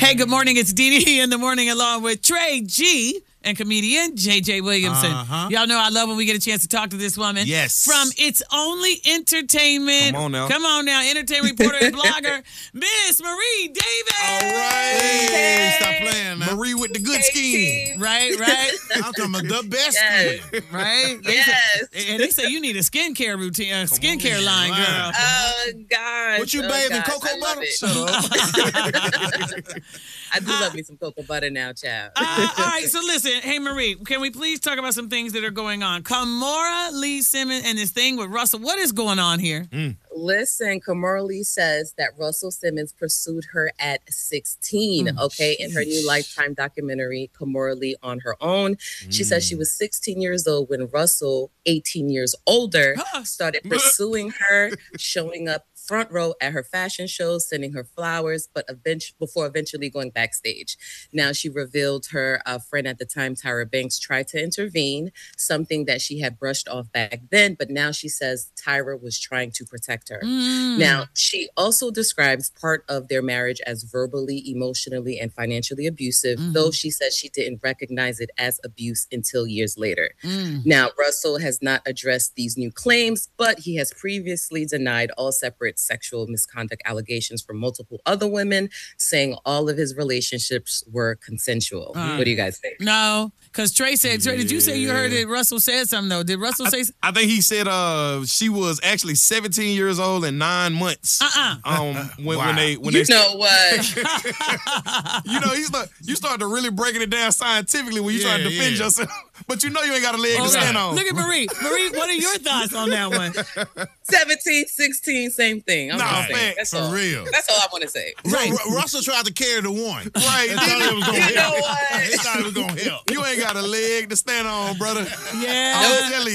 Hey, good morning. It's Dee Dee in the morning along with Trey G and comedian JJ Williamson. Y'all know I love when we get a chance to talk to this woman. Yes. From It's Only Entertainment. Come on now. Come on now. Entertainment reporter and blogger, Miss Marie Davis. All right. Hey. Stop playing, man. Marie with the good skin. Right. I'm talking about the best Yes. skin. Right? Yes. And they say you need a skincare routine, a skincare on, line, man. girl. Oh, gosh. What you Oh, bathe in gosh, cocoa I love butter? it. Shut up. I do love me some cocoa butter now, child. All right, so listen. Hey, Marie, can we please talk about some things that are going on? Kimora Lee Simmons and this thing with Russell. What is going on here? Listen, Kimora Lee says that Russell Simmons pursued her at 16, in her new Lifetime documentary, Kimora Lee on Her Own. She says she was 16 years old when Russell, 18 years older, started pursuing her, showing up front row at her fashion shows, sending her flowers, but before eventually going backstage. Now, she revealed her friend at the time, Tyra Banks, tried to intervene, something that she had brushed off back then, but now she says Tyra was trying to protect her. Now, she also describes part of their marriage as verbally, emotionally, and financially abusive, though she says she didn't recognize it as abuse until years later. Now, Russell has not addressed these new claims, but he has previously denied all separate sexual misconduct allegations from multiple other women, saying all of his relationships were consensual. What do you guys think? No, because Trey said, Trey, did you say you heard that Russell said something, though? Did Russell say something? I think he said she was actually 17 years old and 9 months. When they You know what? you start to really breaking it down scientifically when you try to defend yourself. But you know you ain't got a leg to stand on. Look at Marie. Marie, what are your thoughts on that one? 17, 16, same thing. I'm just saying. man, That's for all. real. That's all I want to say. Right. Russell tried to carry the one. Right. He thought it was going to You know help. what? He thought it was going to help. You ain't got a leg to stand on, brother. Yeah. I'm telling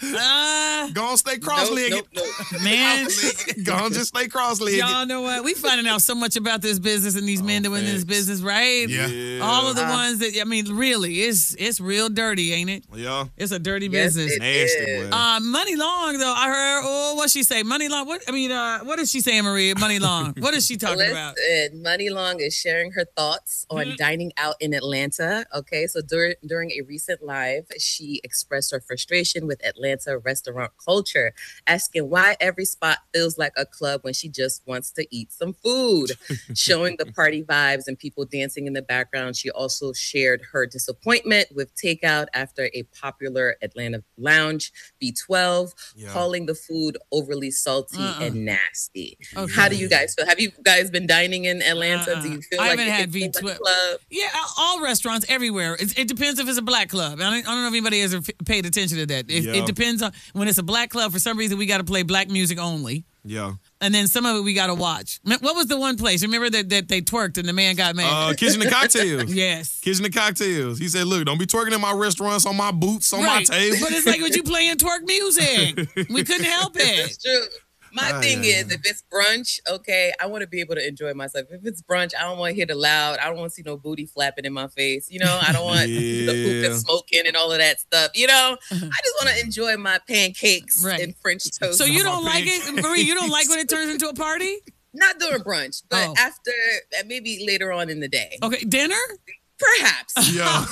you. Go on, stay cross-legged. Nope. Man, Go on, just stay cross-legged. y'all know what? We finding out so much about this business and these men doing this business, right? Yeah. All of the ones that, I mean, really, it's real dirty, ain't it? Yeah. It's a dirty Yes, business. it Nasty, is. boy. Money Long, though, I heard, what'd she say? Money Long, what is she saying, Maria? Money Long. What is she talking about? Listen, Money Long is sharing her thoughts on dining out in Atlanta. Okay, so during a recent live, she expressed her frustration with Atlanta restaurant culture, asking why every spot feels like a club when she just wants to eat some food. Showing the party vibes and people dancing in the background, she also shared her disappointment with takeout after a popular Atlanta lounge, B12, calling the food overly salty and nasty. Okay. How do you guys feel? Have you guys been dining in Atlanta? Do you feel I like haven't it had feels like V12. a club? Yeah, all restaurants everywhere. It depends if it's a black club. I don't know if anybody has paid attention to that. It depends on when it's a black club. For some reason, we got to play black music only. Yeah. And then some of it we got to watch. What was the one place? Remember that they twerked and the man got mad? Kitchen and Cocktails. Yes. Kitchen and Cocktails. He said, look, don't be twerking in my restaurants, on my boots, on my table. But it's like when you playing twerk music. We couldn't help it. It's true. My thing is, if it's brunch, okay, I want to be able to enjoy myself. If it's brunch, I don't want to hear the loud. I don't want to see no booty flapping in my face. You know, I don't want the hookah smoking and all of that stuff. You know, I just want to enjoy my pancakes and French toast. So you don't like it, Marie? You don't like when it turns into a party? Not during brunch, but after, maybe later on in the day. Okay, dinner? Perhaps. Yeah.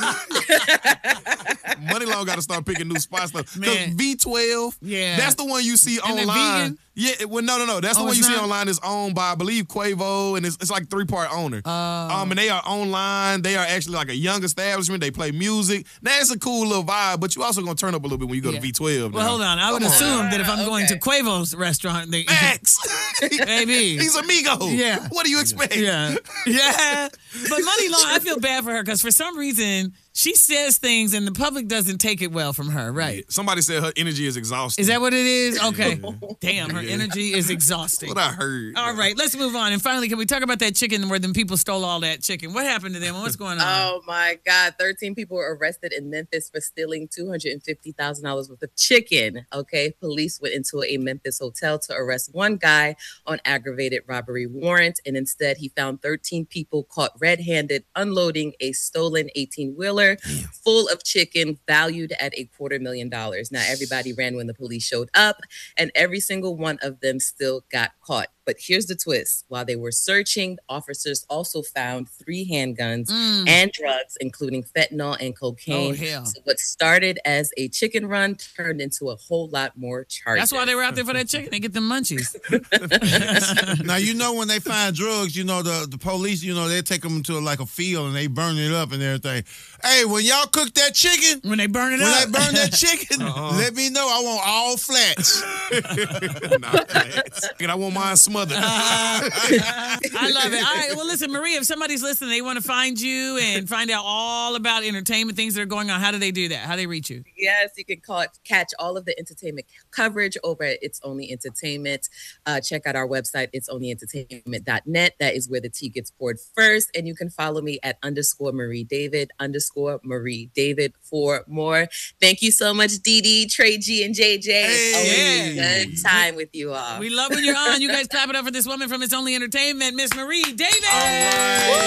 Money Long got to start picking new spots. Because V12, that's the one you see And online. Yeah, well, no. That's the one you see not? online. It's owned by, I believe, Quavo, and it's like 3-part owner. And they are online. They are actually like a young establishment. They play music. That's a cool little vibe, but you also going to turn up a little bit when you go to V12. Well, hold on. I would assume that if I'm going to Quavo's restaurant, they... Max! Maybe. He's amigo. Yeah. What do you expect? Yeah. But Money Long, I feel bad for her because for some reason, she says things and the public doesn't take it well from her, right? Somebody said her energy is exhausting. Is that what it is? Okay. Damn, her energy is exhausting. What I heard. All right, let's move on. And finally, can we talk about that chicken where them people stole all that chicken? What happened to them? What's going on? Oh, my God. 13 people were arrested in Memphis for stealing $250,000 worth of chicken. Okay. Police went into a Memphis hotel to arrest one guy on aggravated robbery warrant. And instead, he found 13 people caught red-handed unloading a stolen 18-wheeler full of chicken valued at $250,000. Now, everybody ran when the police showed up, and every single one of them still got caught. But here's the twist. While they were searching, officers also found 3 handguns and drugs, including fentanyl and cocaine. Oh, hell. So what started as a chicken run turned into a whole lot more charges. That's why they were out there for that chicken. They get them munchies. Now, you know, when they find drugs, you know, the police, you know, they take them to like a field and they burn it up and everything. Hey, when y'all cook that chicken, When they burn it when up. they burn that chicken, let me know. I want all flats. And I want mine smothered. I love it. All right. Well, listen, Maria, if somebody's listening, they want to find you and find out all about entertainment, things that are going on. How do they do that? How do they reach you? Yes, you can catch all of the entertainment coverage over at It's Only Entertainment. Check out our website, it'sonlyentertainment.net. That is where the tea gets poured first. And you can follow me at _Marie David, _Marie David for more. Thank you so much, Dee Dee, Trey G, and JJ. Always a good time with you all. We love when you're on. You guys clap it up for this woman from It's Only Entertainment, Miss Marie David. All right.